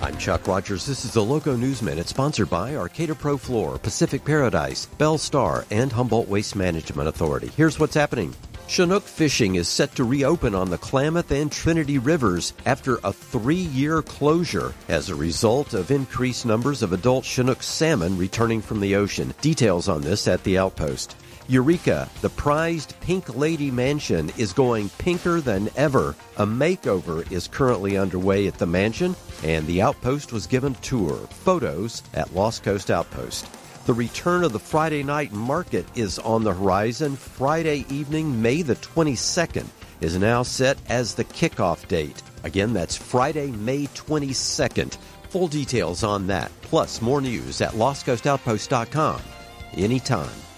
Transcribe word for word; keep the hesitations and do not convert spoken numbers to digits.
I'm Chuck Rogers. This is the Loco News Minute, sponsored by Arcata Pro Floor, Pacific Paradise, Bell Star, and Humboldt Waste Management Authority. Here's what's happening. Chinook fishing is set to reopen on the Klamath and Trinity Rivers after a three-year closure as a result of increased numbers of adult Chinook salmon returning from the ocean. Details on this at the Outpost. Eureka, the prized Pink Lady Mansion, is going pinker than ever. A makeover is currently underway at the mansion, and the Outpost was given a tour. Photos at Lost Coast Outpost. The return of the Friday night market is on the horizon. Friday evening, May the twenty-second, is now set as the kickoff date. Again, that's Friday, May twenty-second. Full details on that, plus more news at lost coast outpost dot com. Anytime.